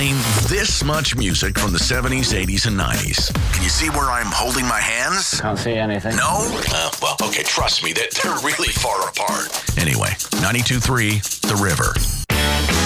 playing this much music from the 70s, 80s, and 90s. Can you see where I'm holding my hands? Can't see anything. No? Well, okay, trust me, they're really far apart. Anyway, 92.3, The River.